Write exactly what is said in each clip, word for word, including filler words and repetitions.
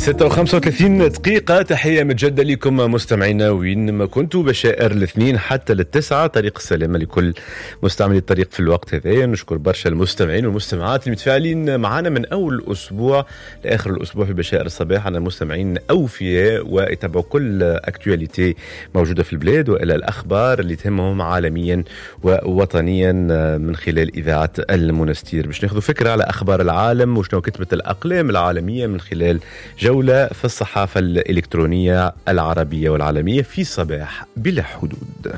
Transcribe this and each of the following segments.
ستة وخمسة وثلاثين دقيقة. تحية متجددة لكم مستمعينا وين ما كنتوا. بشائر الاثنين حتى للتسعة. طريق السلامة لكل مستعملي الطريق في الوقت هذا. نشكر برشا المستمعين والمستمعات اللي متفاعلين معنا من أول الأسبوع لآخر الأسبوع في بشائر الصباح. عنا مستمعين أوفياء ويتابعوا كل أكتواليتي موجودة في البلاد وإلى الأخبار اللي تهمهم عالميا ووطنيا من خلال إذاعة المنستير، باش ناخذوا فكرة على أخبار العالم وشنو كتبت الأقلام العالمية من خلال جولة في الصحافة الإلكترونية العربية والعالمية في صباح بلا حدود.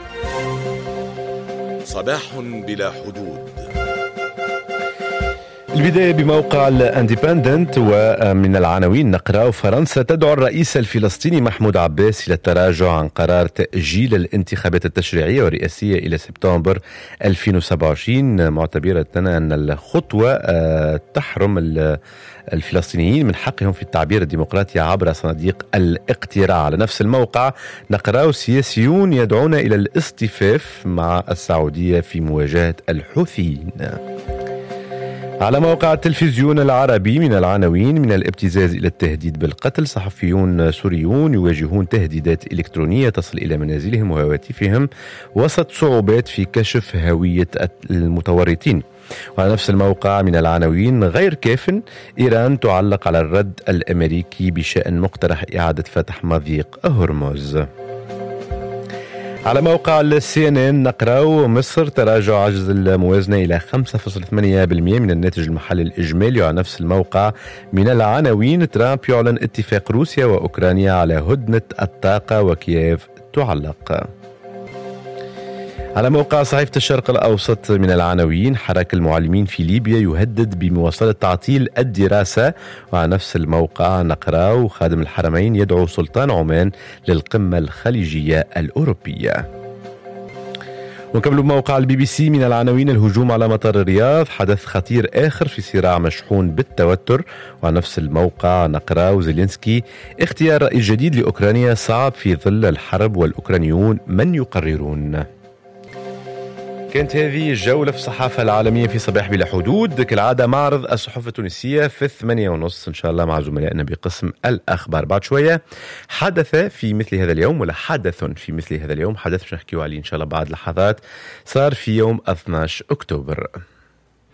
صباح بلا حدود. البداية بموقع الانديبندنت، ومن العناوين نقرأ: فرنسا تدعو الرئيس الفلسطيني محمود عباس إلى التراجع عن قرار تأجيل الانتخابات التشريعية والرئاسية إلى سبتمبر ألفين وسبعة وعشرين، معتبرة أن الخطوة تحرم الفلسطينيين من حقهم في التعبير الديمقراطي عبر صناديق الاقتراع. على نفس الموقع نقرأ: سياسيون يدعون إلى الاصطفاف مع السعودية في مواجهة الحوثيين. على موقع التلفزيون العربي من العناوين: من الابتزاز إلى التهديد بالقتل، صحفيون سوريون يواجهون تهديدات إلكترونية تصل إلى منازلهم وهواتفهم وسط صعوبات في كشف هوية المتورطين. وعلى نفس الموقع من العناوين: غير كاف، إيران تعلق على الرد الأمريكي بشأن مقترح إعادة فتح مضيق هرمز. على موقع السي ان ان نقرأ: مصر تراجع عجز الموازنة إلى خمسة فاصلة ثمانية بالمئة من الناتج المحلي الإجمالي. وعلى نفس الموقع من العناوين: ترامب يعلن اتفاق روسيا وأوكرانيا على هدنة الطاقة وكييف تعلق. على موقع صحيفة الشرق الأوسط من العناوين: حراك المعلمين في ليبيا يهدد بمواصلة تعطيل الدراسة. وعلى نفس الموقع نقرأ: خادم الحرمين يدعو سلطان عمان للقمة الخليجية الأوروبية. ونكمل بموقع البي بي سي من العناوين: الهجوم على مطار الرياض حدث خطير آخر في صراع مشحون بالتوتر. وعلى نفس الموقع نقرأ: زيلينسكي اختيار رئيس جديد لأوكرانيا صعب في ظل الحرب والأوكرانيون من يقررون. كانت هذه الجولة في الصحافة العالمية في صباح بلا حدود. كالعادة معرض الصحف التونسية في الثمانية ونص إن شاء الله مع زملائنا بقسم الأخبار. بعد شوية حدث في مثل هذا اليوم، ولا حدث في مثل هذا اليوم، حدث مش نحكيه عليه إن شاء الله بعد لحظات، صار في يوم اثني عشر أكتوبر.